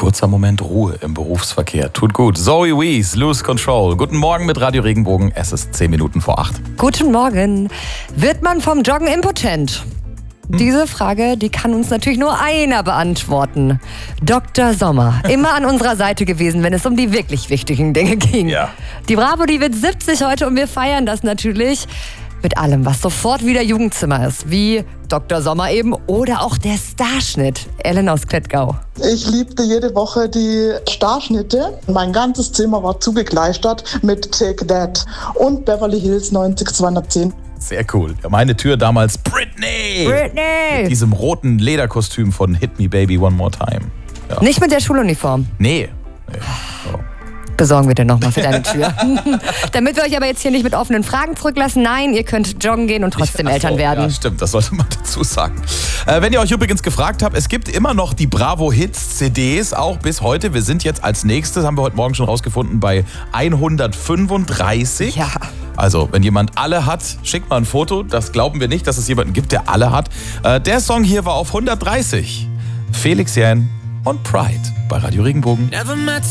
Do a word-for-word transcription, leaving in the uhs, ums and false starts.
kurzer Moment Ruhe im Berufsverkehr. Tut gut. Zoe Wees, Lose Control. Guten Morgen mit Radio Regenbogen. Es ist zehn Minuten vor acht. Guten Morgen. Wird man vom Joggen impotent? Diese Frage, die kann uns natürlich nur einer beantworten. Doktor Sommer. Immer an unserer Seite gewesen, wenn es um die wirklich wichtigen Dinge ging. Ja. Die Bravo, die wird siebzig heute und wir feiern das natürlich mit allem, was sofort wieder Jugendzimmer ist. Wie Doktor Sommer eben oder auch der Starschnitt. Ellen aus Klettgau. Ich liebte jede Woche die Starschnitte. Mein ganzes Zimmer war zugekleistert mit Take That und Beverly Hills neunzig zweihundertzehn. Sehr cool. Meine Tür damals Britney. Britney! Mit diesem roten Lederkostüm von Hit Me Baby One More Time. Ja. Nicht mit der Schuluniform. Nee. nee. So. Besorgen wir denn nochmal für deine Tür. Damit wir euch aber jetzt hier nicht mit offenen Fragen zurücklassen. Nein, ihr könnt joggen gehen und trotzdem Ach so, Eltern werden. Ja, stimmt, das sollte man dazu sagen. Äh, wenn ihr euch übrigens gefragt habt, es gibt immer noch die Bravo Hits C Ds, auch bis heute. Wir sind jetzt als nächstes, haben wir heute Morgen schon rausgefunden, bei hundertfünfunddreißig. Ja. Also, wenn jemand alle hat, schickt mal ein Foto. Das glauben wir nicht, dass es jemanden gibt, der alle hat. Äh, der Song hier war auf hundertdreißig. Felix Jähn und Pride bei Radio Regenbogen.